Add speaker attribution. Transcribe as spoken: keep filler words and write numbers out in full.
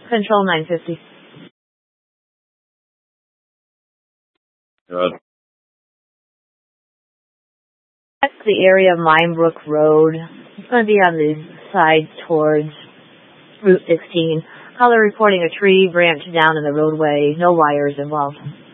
Speaker 1: Control nine fifty.
Speaker 2: Good.
Speaker 1: That's the area of Minebrook Road. It's going to be on the side towards Route sixteen. Caller reporting a tree branch down in the roadway. No wires involved.